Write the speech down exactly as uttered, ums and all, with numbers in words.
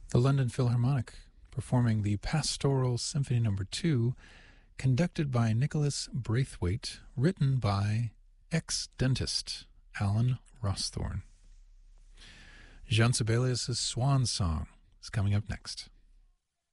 The London Philharmonic performing the Pastoral Symphony Number two, conducted by Nicholas Braithwaite, written by ex-dentist Alan Rawsthorne. Jean Sibelius' Swan Song is coming up next.